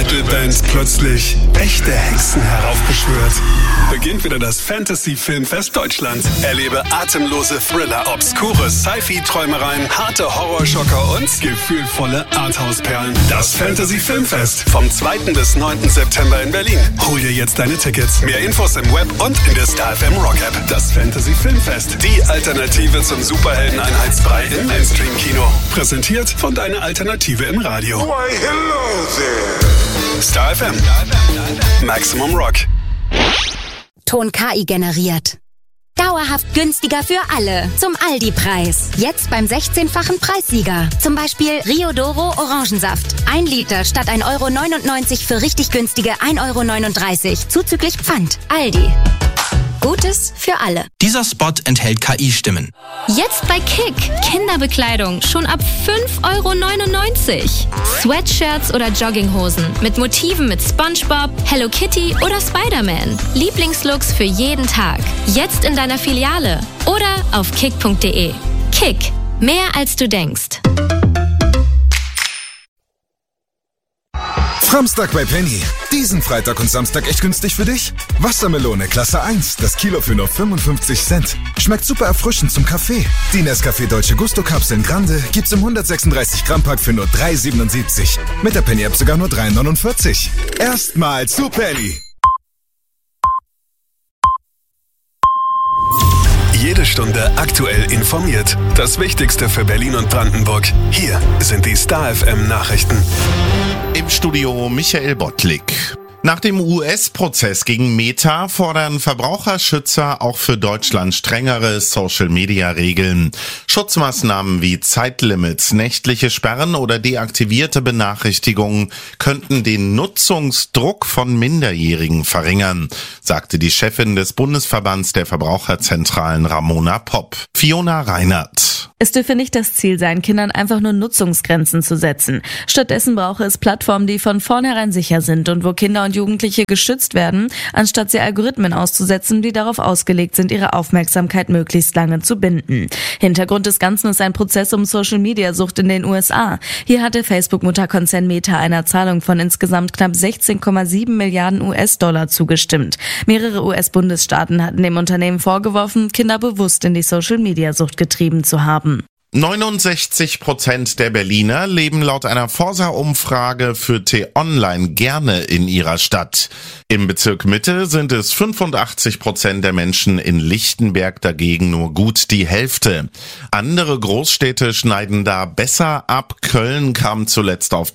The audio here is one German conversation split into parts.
Metal-Band plötzlich echte Hexen heraufbeschwört. Beginnt wieder das Fantasy-Filmfest Deutschland. Erlebe atemlose Thriller, obskure Sci-Fi-Träumereien, harte Horrorschocker und gefühlvolle Arthouse-Perlen. Das Fantasy-Filmfest vom 2. bis 9. September in Berlin. Hol dir jetzt deine Tickets. Mehr Infos im Web und in der StarFM Rock-App. Das Fantasy-Filmfest. Die Alternative zum Superhelden-Einheitsbrei im Mainstream-Kino. Präsentiert von deiner Alternative im Radio. Why, hello there. StarFM. Maximum Rock. Ton KI generiert. Dauerhaft günstiger für alle. Zum Aldi-Preis. Jetzt beim 16-fachen Preissieger. Zum Beispiel Riodoro Orangensaft. 1 Liter statt 1,99 € für richtig günstige 1,39 € zuzüglich Pfand. Aldi. Gutes für alle. Dieser Spot enthält KI-Stimmen. Jetzt bei Kick. Kinderbekleidung schon ab 5,99 €. Sweatshirts oder Jogginghosen mit Motiven mit SpongeBob, Hello Kitty oder Spider-Man. Lieblingslooks für jeden Tag. Jetzt in deiner Filiale oder auf kick.de. Kick. Mehr als du denkst. Samstag bei Penny. Diesen Freitag und Samstag echt günstig für dich? Wassermelone Klasse 1, das Kilo für nur 55 Cent. Schmeckt super erfrischend zum Kaffee. Die Nescafé Dolce Gusto Kapseln Grande gibt's im 136 Gramm Pack für nur 3,77. Mit der Penny App sogar nur 3,49. Erstmal zu Penny. Jede Stunde aktuell informiert. Das Wichtigste für Berlin und Brandenburg. Hier sind die StarFM Nachrichten. Im Studio Michael Bottlik. Nach dem US-Prozess gegen Meta fordern Verbraucherschützer auch für Deutschland strengere Social-Media-Regeln. Schutzmaßnahmen wie Zeitlimits, nächtliche Sperren oder deaktivierte Benachrichtigungen könnten den Nutzungsdruck von Minderjährigen verringern, sagte die Chefin des Bundesverbands der Verbraucherzentralen Ramona Popp. Fiona Reinert. Es dürfe nicht das Ziel sein, Kindern einfach nur Nutzungsgrenzen zu setzen. Stattdessen brauche es Plattformen, die von vornherein sicher sind und wo Kinder und Jugendliche geschützt werden, anstatt sie Algorithmen auszusetzen, die darauf ausgelegt sind, ihre Aufmerksamkeit möglichst lange zu binden. Hintergrund des Ganzen ist ein Prozess um Social-Media-Sucht in den USA. Hier hat der Facebook-Mutterkonzern Meta einer Zahlung von insgesamt knapp 16,7 Milliarden US-Dollar zugestimmt. Mehrere US-Bundesstaaten hatten dem Unternehmen vorgeworfen, Kinder bewusst in die Social-Media-Sucht getrieben zu haben. 69% der Berliner leben laut einer Forsa-Umfrage für T-Online gerne in ihrer Stadt. Im Bezirk Mitte sind es 85% der Menschen, in Lichtenberg dagegen nur gut die Hälfte. Andere Großstädte schneiden da besser ab. Köln kam zuletzt auf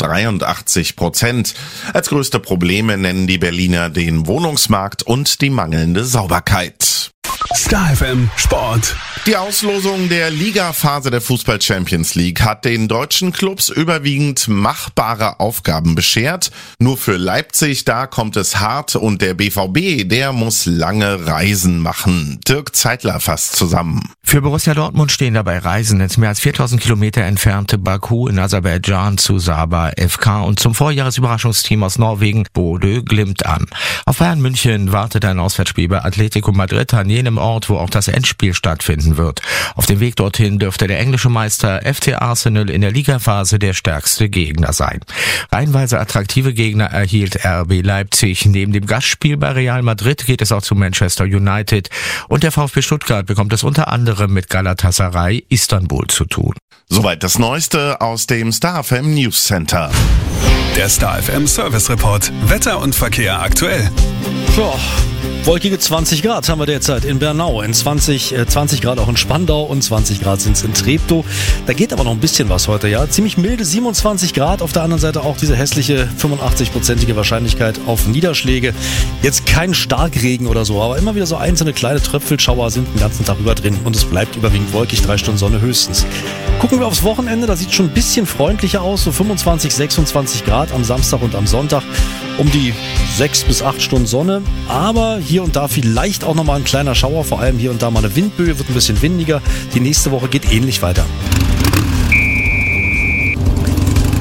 83%. Als größte Probleme nennen die Berliner den Wohnungsmarkt und die mangelnde Sauberkeit. StarFM Sport. Die Auslosung der Ligaphase der Fußball-Champions League hat den deutschen Clubs überwiegend machbare Aufgaben beschert. Nur für Leipzig, da kommt es hart und der BVB, der muss lange Reisen machen. Dirk Zeitler fasst zusammen. Für Borussia Dortmund stehen dabei Reisen ins mehr als 4000 Kilometer entfernte Baku in Aserbaidschan zu Sabah FK und zum Vorjahresüberraschungsteam aus Norwegen Bodø Glimt an. Auf Bayern München wartet ein Auswärtsspiel bei Atletico Madrid an jenem Ort, wo auch das Endspiel stattfinden wird. Auf dem Weg dorthin dürfte der englische Meister FC Arsenal in der Ligaphase der stärkste Gegner sein. Reihenweise attraktive Gegner erhielt RB Leipzig. Neben dem Gastspiel bei Real Madrid geht es auch zu Manchester United und der VfB Stuttgart bekommt es unter anderem mit Galatasaray Istanbul zu tun. Soweit das Neueste aus dem StarFM News Center. Der StarFM Service Report. Wetter und Verkehr aktuell. Ja, wolkige 20 Grad haben wir derzeit in Bernau. In 20 Grad auch in Spandau und 20 Grad sind es in Treptow. Da geht aber noch ein bisschen was heute, ja. Ziemlich milde 27 Grad. Auf der anderen Seite auch diese hässliche 85%ige Wahrscheinlichkeit auf Niederschläge. Jetzt kein Starkregen oder so, aber immer wieder so einzelne kleine Tröpfelschauer sind den ganzen Tag über drin. Und es bleibt überwiegend wolkig, 3 Stunden Sonne höchstens. Gucken wir aufs Wochenende, da sieht es schon ein bisschen freundlicher aus. So 25, 26 Grad am Samstag und am Sonntag. Um die 6 bis 8 Stunden Sonne, aber hier und da vielleicht auch nochmal ein kleiner Schauer, vor allem hier und da mal eine Windböe, wird ein bisschen windiger. Die nächste Woche geht ähnlich weiter. Wir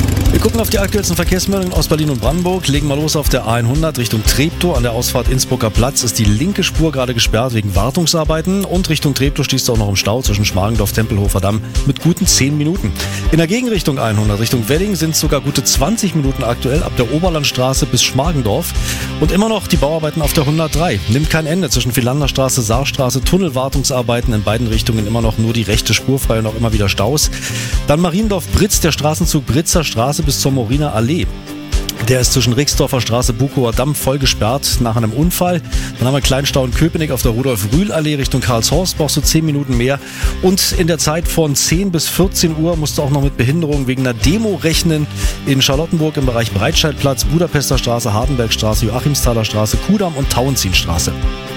Gucken auf die aktuellsten Verkehrsmeldungen aus Berlin und Brandenburg. Legen mal los auf der A100 Richtung Treptow. An der Ausfahrt Innsbrucker Platz ist die linke Spur gerade gesperrt wegen Wartungsarbeiten. Und Richtung Treptow stehst du auch noch im Stau zwischen Schmargendorf, Tempelhofer Damm mit guten 10 Minuten. In der Gegenrichtung 100 Richtung Wedding sind sogar gute 20 Minuten aktuell ab der Oberlandstraße bis Schmargendorf. Und immer noch die Bauarbeiten auf der 103. Nimmt kein Ende zwischen Philanderstraße, Saarstraße, Tunnelwartungsarbeiten in beiden Richtungen immer noch nur die rechte Spur frei und auch immer wieder Staus. Dann Mariendorf-Britz, der Straßenzug Britzer Straße bis zur Moriner Allee. Der ist zwischen Rixdorfer Straße, Bukower Damm voll gesperrt nach einem Unfall. Dann haben wir Kleinstau in Köpenick auf der Rudolf-Rühl-Allee Richtung Karlshorst, brauchst du 10 Minuten mehr. Und in der Zeit von 10 bis 14 Uhr musst du auch noch mit Behinderungen wegen einer Demo rechnen. In Charlottenburg im Bereich Breitscheidplatz, Budapester Straße, Hardenbergstraße, Joachimsthaler Straße, Kudamm und Tauentzienstraße.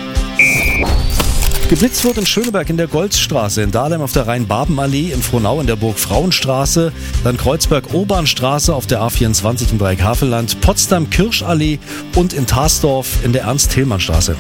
Geblitzt wird in Schöneberg in der Golzstraße, in Dahlem auf der Rhein-Baben-Allee, in Frohnau in der Burg-Frauenstraße, dann Kreuzberg-Obernstraße auf der A24 im Dreieck Havelland, Potsdam-Kirschallee und in Tarsdorf in der Ernst-Thälmann-Straße.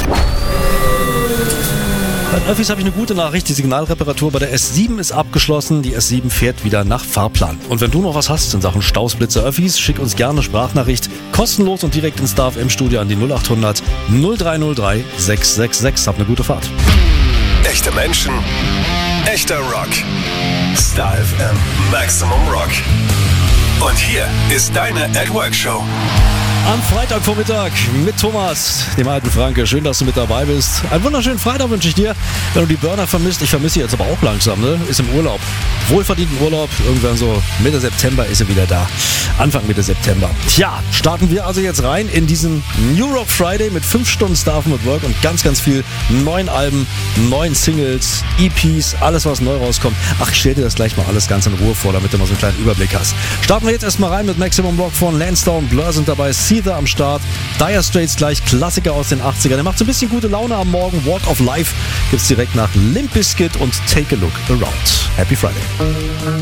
Bei den Öffis habe ich eine gute Nachricht. Die Signalreparatur bei der S7 ist abgeschlossen. Die S7 fährt wieder nach Fahrplan. Und wenn du noch was hast in Sachen Stausblitzer Öffis, schick uns gerne eine Sprachnachricht. Kostenlos und direkt ins Star FM Studio an die 0800 0303 666. Hab eine gute Fahrt. Echte Menschen, echter Rock. Star FM Maximum Rock. Und hier ist deine At-Work-Show. Am Freitagvormittag mit Thomas, dem alten Franke. Schön, dass du mit dabei bist. Einen wunderschönen Freitag wünsche ich dir. Wenn du die Burner vermisst, ich vermisse sie jetzt aber auch langsam, ne? Ist im Urlaub. Wohlverdienten Urlaub. Irgendwann so Mitte September ist sie wieder da. Anfang Mitte September. Tja, starten wir also jetzt rein in diesen New Rock Friday mit 5 Stunden Star FM at Work und ganz, ganz viel neuen Alben, neuen Singles, EPs, alles was neu rauskommt. Ach, ich stell dir das gleich mal alles ganz in Ruhe vor, damit du mal so einen kleinen Überblick hast. Starten wir jetzt erstmal rein mit Maximum Rock von Lansdowne. Blur sind dabei, Seether am Start, Dire Straits gleich, Klassiker aus den 80ern. Der macht so ein bisschen gute Laune am Morgen. Walk of Life gibt's direkt nach Limp Bizkit und Take a Look Around. Happy Friday.